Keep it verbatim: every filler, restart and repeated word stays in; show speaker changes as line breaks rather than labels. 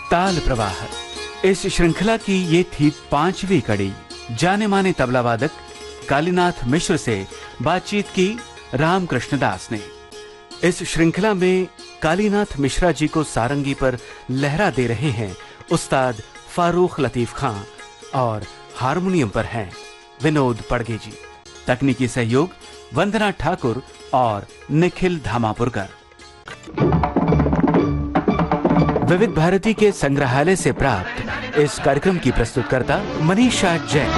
ताल प्रवाह, इस श्रृंखला की ये थी पांचवी कड़ी। जाने माने तबला वादक कालीनाथ मिश्र से बातचीत की रामकृष्ण दास ने। इस श्रृंखला में कालीनाथ मिश्रा जी को सारंगी पर लहरा दे रहे हैं उस्ताद फारूक लतीफ खां और हारमोनियम पर हैं विनोद पड़गे जी। तकनीकी सहयोग वंदना ठाकुर और निखिल धामापुरकर। विविध भारती के संग्रहालय से प्राप्त इस कार्यक्रम की प्रस्तुतकर्ता मनीषा जैन।